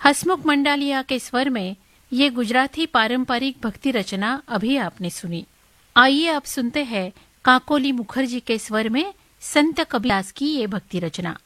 हसमुख मंडालिया के स्वर में ये गुजराती पारंपरिक भक्ति रचना अभी आपने सुनी। आइए अब सुनते हैं काकोली मुखर्जी के स्वर में संत कबीरदास की ये भक्ति रचना।